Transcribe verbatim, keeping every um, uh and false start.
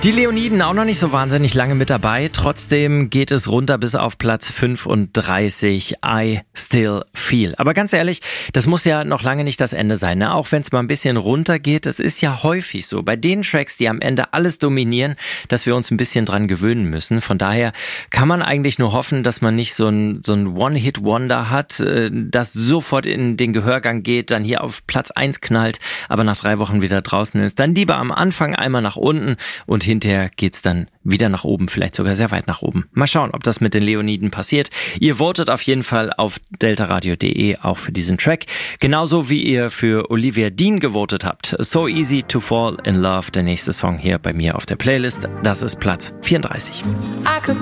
Die Leoniden auch noch nicht so wahnsinnig lange mit dabei. Trotzdem geht es runter bis auf Platz fünfunddreißig. I Still Feel. Aber ganz ehrlich, das muss ja noch lange nicht das Ende sein, ne? Auch wenn es mal ein bisschen runter geht. Es ist ja häufig so bei den Tracks, die am Ende alles dominieren, dass wir uns ein bisschen dran gewöhnen müssen. Von daher kann man eigentlich nur hoffen, dass man nicht so ein, so ein One-Hit-Wonder hat, das sofort in den Gehörgang geht, dann hier auf Platz eins knallt, aber nach drei Wochen wieder draußen ist. Dann lieber am Anfang einmal nach unten und hinterher geht's dann wieder nach oben, vielleicht sogar sehr weit nach oben. Mal schauen, ob das mit den Leoniden passiert. Ihr votet auf jeden Fall auf deltaradio punkt de auch für diesen Track. Genauso wie ihr für Olivia Dean gewotet habt. So Easy to Fall in Love, der nächste Song hier bei mir auf der Playlist. Das ist Platz vierunddreißig.